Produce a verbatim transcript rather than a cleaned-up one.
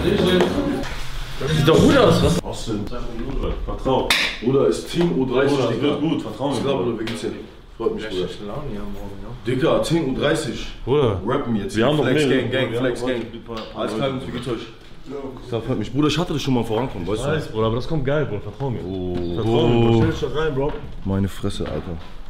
Das sieht doch gut aus, was? Was denn? Vertrau. Bruder, ist Team U dreißig, Bruder, Digga. wird gut, vertrau mir. Ich glaube, du geht's ja nicht. Freut mich, Bruder. Laune hier morgen, ja. Digga, Team U dreißig. Bruder. Rappen jetzt. Wir haben noch Flex mehrere. Gang, Gang, Wir Flex haben Gang. noch Alles klar, wie geht's euch? Das freut mich. Bruder, ich hatte das schon mal vorankommen, weißt du? Weiß, Bruder, aber das kommt geil, Bruder. Vertrau mir. Oh, Vertrau mir, Bro. Stell dich da rein, Bro. Meine Fresse, Alter.